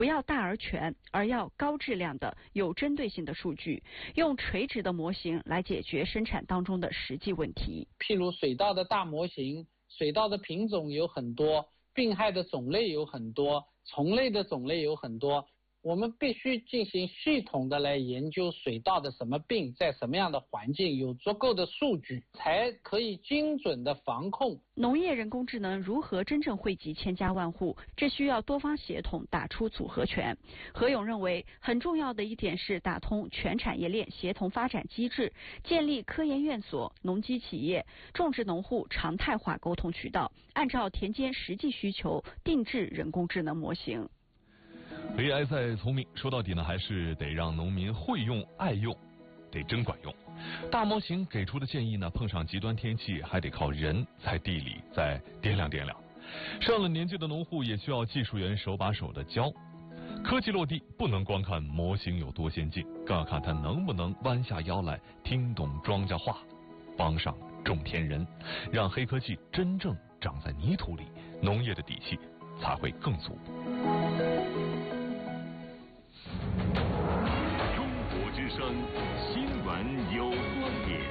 不要大而全，而要高质量的、有针对性的数据，用垂直的模型来解决生产当中的实际问题。 譬如水稻的大模型，水稻的品种有很多，病害的种类有很多，虫类的种类有很多。我们必须进行系统的来研究水稻的什么病在什么样的环境，有足够的数据才可以精准的防控。 农业人工智能如何真正惠及千家万户？这需要多方协同，打出组合拳。何勇认为，很重要的一点是打通全产业链协同发展机制，建立科研院所、农机企业、种植农户常态化沟通渠道，按照田间实际需求定制人工智能模型。 AI 再聪明，说到底呢，还是得让农民会用、爱用，得真管用。大模型给出的建议呢，碰上极端天气，还得靠人在地里再掂量掂量。上了年纪的农户也需要技术员手把手的教。科技落地，不能光看模型有多先进，更要看它能不能弯下腰来听懂庄稼话，帮上种田人，让黑科技真正长在泥土里，农业的底气才会更足。 中国之声新闻有观点，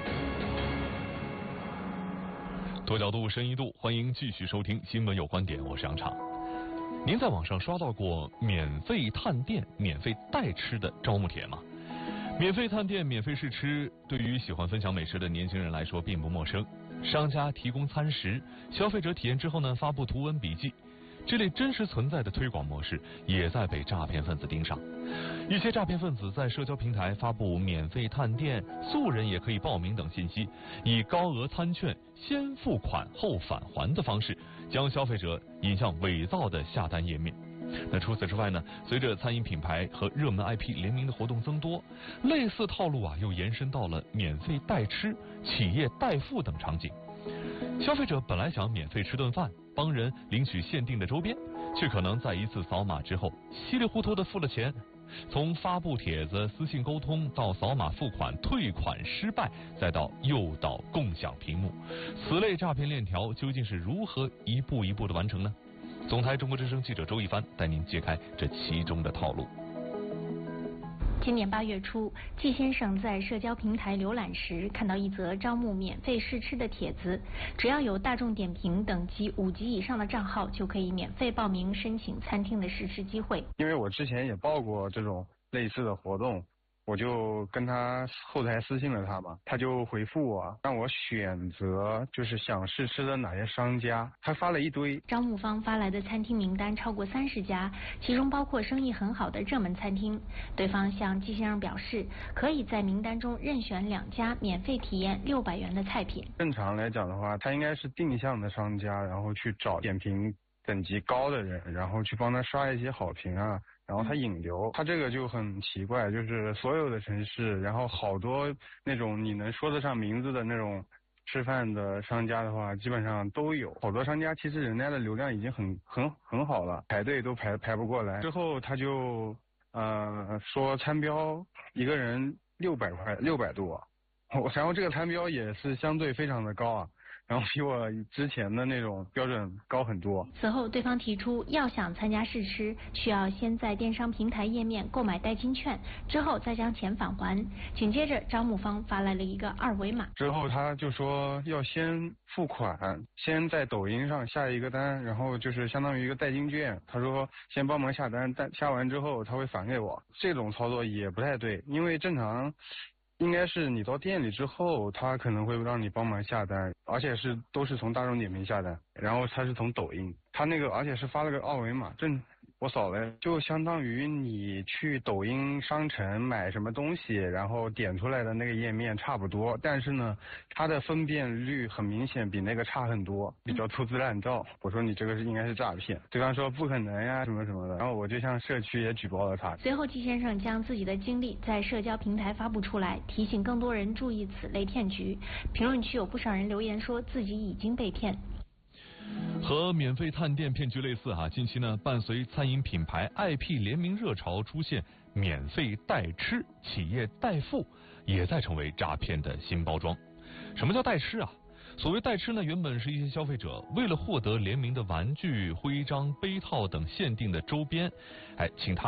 多角度深一度，欢迎继续收听新闻有观点，我是杨畅。您在网上刷到过免费探店、免费代吃的招募帖吗？免费探店、免费试吃，对于喜欢分享美食的年轻人来说并不陌生。商家提供餐食，消费者体验之后呢，发布图文笔记。这类真实存在的推广模式也在被诈骗分子盯上。一些诈骗分子在社交平台发布免费探店、素人也可以报名等信息，以高额餐券、先付款后返还的方式，将消费者引向伪造的下单页面。那除此之外呢，随着餐饮品牌和热门 IP 联名的活动增多，类似套路又延伸到了免费代吃、企业代付等场景。消费者本来想免费吃顿饭，帮人领取限定的周边，却可能在一次扫码之后稀里糊涂的付了钱。从发布帖子、私信沟通到扫码付款、退款失败，再到诱导共享屏幕，此类诈骗链条究竟是如何一步一步的完成呢？总台中国之声记者周一帆带您揭开这其中的套路。 今年8月初，季先生在社交平台浏览时，看到一则招募免费试吃的帖子，只要有大众点评等级5级以上的账号，就可以免费报名申请餐厅的试吃机会。 因为我之前也报过这种类似的活动，我就跟他后台私信了他嘛，他就回复我，让我选择就是想试吃的哪些商家，他发了一堆。 招募方发来的餐厅名单超过30家，其中包括生意很好的热门餐厅。对方向季先生表示，可以在名单中任选2家免费体验600元的菜品。 正常来讲的话，他应该是定向的商家，然后去找点评等级高的人，然后去帮他刷一些好评啊，然后他引流。他这个就很奇怪，就是所有的城市，然后好多那种你能说得上名字的那种吃饭的商家的话，基本上都有。好多商家其实人家的流量已经很好了，排队都排不过来。之后他就说餐标一个人600多，然后这个餐标也是相对非常的高啊，然后比我之前的那种标准高很多。 此后对方提出，要想参加试吃，需要先在电商平台页面购买代金券，之后再将钱返还。紧接着招募方发来了一个2维码， 之后他就说要先付款，先在抖音上下一个单，然后就是相当于一个代金券，他说先帮忙下单，但下完之后他会返给我。这种操作也不太对，因为正常应该是你到店里之后，他可能会让你帮忙下单，而且都是从大众点评下单，然后他是从抖音，他那个而且是发了个2维码，我扫了，就相当于你去抖音商城买什么东西，然后点出来的那个页面差不多，但是呢，它的分辨率很明显比那个差很多，比较粗制滥造。我说你这个应该是诈骗，对方说不可能呀什么什么的，然后我就向社区也举报了他。 随后季先生将自己的经历在社交平台发布出来，提醒更多人注意此类骗局。评论区有不少人留言说自己已经被骗。 和免费探店骗局类似近期呢，伴随餐饮品牌 IP 联名热潮出现，免费代吃、企业代付也在成为诈骗的新包装。什么叫代吃啊？所谓代吃呢，原本是一些消费者为了获得联名的玩具、徽章、杯套等限定的周边，请他